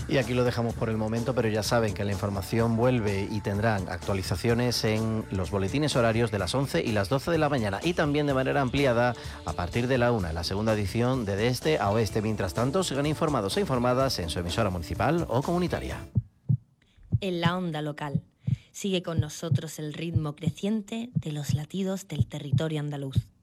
Y aquí lo dejamos por el momento, pero ya saben que la información vuelve y tendrán actualizaciones en los boletines horarios de las 11 y las 12 de la mañana y también de manera ampliada a partir de la 1 en la segunda edición de Este a Oeste. Mientras tanto, sigan informados e informadas en su emisora municipal o comunitaria. En la onda local. Sigue con nosotros el ritmo creciente de los latidos del territorio andaluz.